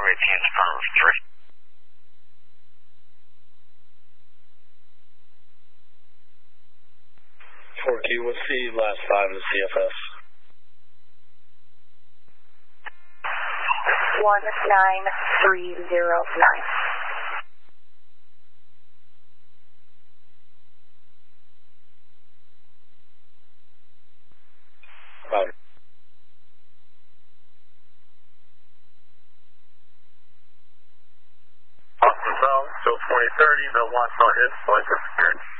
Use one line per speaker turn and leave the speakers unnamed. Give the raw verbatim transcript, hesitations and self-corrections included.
eighteen, affirmative, three.
four Q, what's the last five of the C F S?
one nine three zero nine.
Roger.
Austin Bell, still twenty thirty, the launch not hit, flight disappeared.